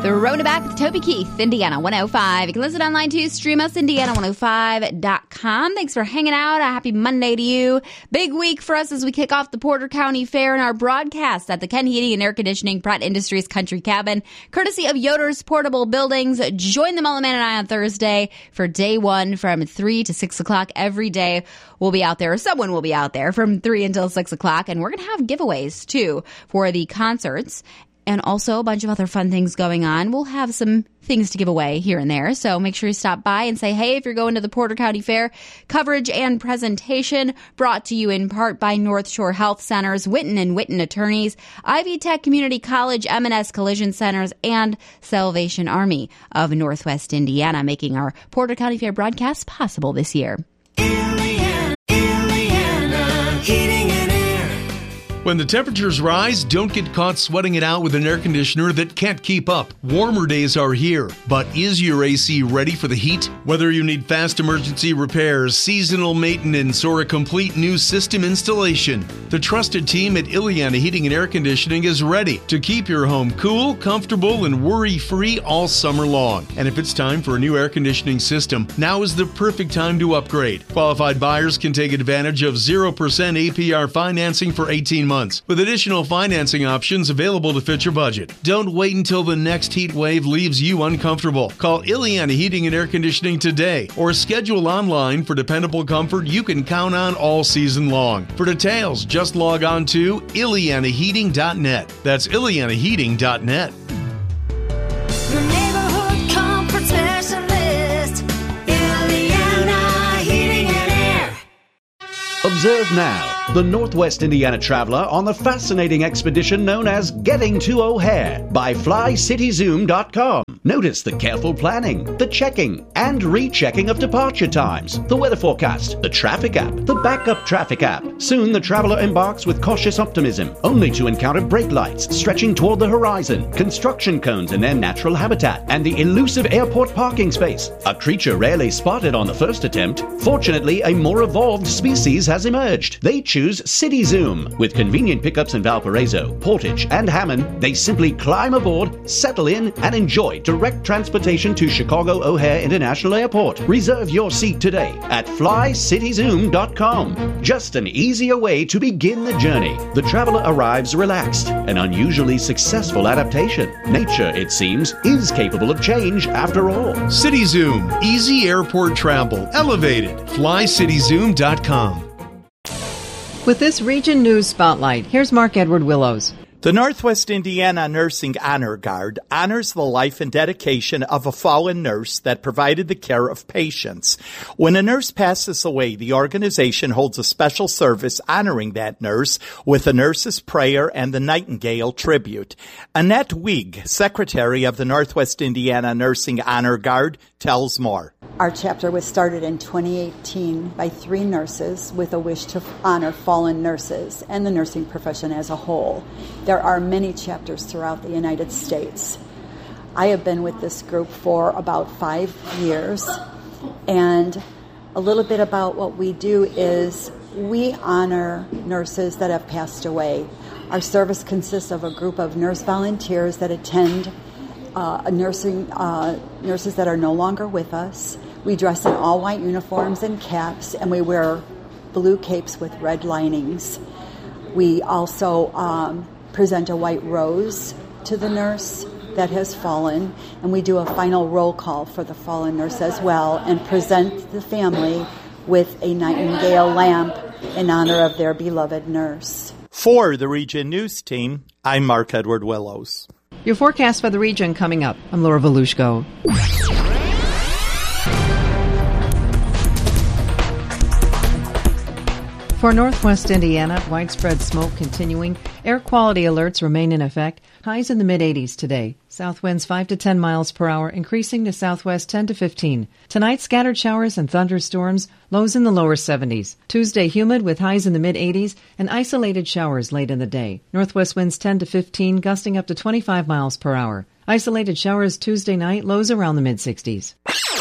Throwing it back with Toby Keith, Indiana 105. You can listen online too. Stream us, Indiana105.com. Thanks for hanging out. A happy Monday to you. Big week for us as we kick off the Porter County Fair and our broadcast at the Ken Heating and Air Conditioning Pratt Industries Country Cabin, courtesy of Yoder's Portable Buildings. Join the Mullen Man and I on Thursday for day one from 3 to 6 o'clock every day. We'll be out there, or someone will be out there from 3 until 6 o'clock. And we're going to have giveaways too for the concerts. And also a bunch of other fun things going on. We'll have some things to give away here and there. So make sure you stop by and say, hey, if you're going to the Porter County Fair. Coverage and presentation brought to you in part by North Shore Health Centers, Witten and Witten Attorneys, Ivy Tech Community College, M&S Collision Centers, and Salvation Army of Northwest Indiana, making our Porter County Fair broadcast possible this year. Indiana, heating and air. When the temperatures rise, don't get caught sweating it out with an air conditioner that can't keep up. Warmer days are here, but is your AC ready for the heat? Whether you need fast emergency repairs, seasonal maintenance, or a complete new system installation, the trusted team at Ileana Heating and Air Conditioning is ready to keep your home cool, comfortable, and worry-free all summer long. And if it's time for a new air conditioning system, now is the perfect time to upgrade. Qualified buyers can take advantage of 0% APR financing for 18 months, with additional financing options available to fit your budget. Don't wait until the next heat wave leaves you uncomfortable. Call Ileana Heating and Air Conditioning today, or schedule online for dependable comfort you can count on all season long. For details, just log on to IleanaHeating.net. That's IleanaHeating.net. Your neighborhood comfort specialist, Ileana Heating and Air. Observe now the Northwest Indiana traveler on the fascinating expedition known as Getting to O'Hare by FlyCityZoom.com. Notice the careful planning, the checking and rechecking of departure times, the weather forecast, the traffic app, the backup traffic app. Soon the traveler embarks with cautious optimism, only to encounter brake lights stretching toward the horizon, construction cones in their natural habitat, and the elusive airport parking space. A creature rarely spotted on the first attempt. Fortunately, a more evolved species has emerged. They choose CityZoom. With convenient pickups in Valparaiso, Portage, and Hammond, they simply climb aboard, settle in, and enjoy direct transportation to Chicago O'Hare International Airport. Reserve your seat today at FlyCityZoom.com. Just an easier way to begin the journey. The traveler arrives relaxed, an unusually successful adaptation. Nature, it seems, is capable of change after all. CityZoom. Easy airport travel. Elevated. FlyCityZoom.com. With this Region News Spotlight, here's Mark Edward Willows. The Northwest Indiana Nursing Honor Guard honors the life and dedication of a fallen nurse that provided the care of patients. When a nurse passes away, the organization holds a special service honoring that nurse with a nurse's prayer and the Nightingale tribute. Annette Wieg, secretary of the Northwest Indiana Nursing Honor Guard, tells more. Our chapter was started in 2018 by 3 nurses with a wish to honor fallen nurses and the nursing profession as a whole. There are many chapters throughout the United States. I have been with this group for about 5 years, and a little bit about what we do is we honor nurses that have passed away. Our service consists of a group of nurse volunteers that attend nurses that are no longer with us. We dress in all white uniforms and caps, and we wear blue capes with red linings. We also present a white rose to the nurse that has fallen, and we do a final roll call for the fallen nurse as well, and present the family with a Nightingale lamp in honor of their beloved nurse. For the Region News Team, I'm Mark Edward Willows. Your forecast for the region coming up. I'm Laura Volushko. For Northwest Indiana, widespread smoke continuing. Air quality alerts remain in effect. Highs in the mid-80s today. South winds 5 to 10 miles per hour, increasing to southwest 10 to 15. Tonight, scattered showers and thunderstorms, lows in the lower 70s. Tuesday, humid with highs in the mid-80s and isolated showers late in the day. Northwest winds 10 to 15, gusting up to 25 miles per hour. Isolated showers Tuesday night, lows around the mid-60s.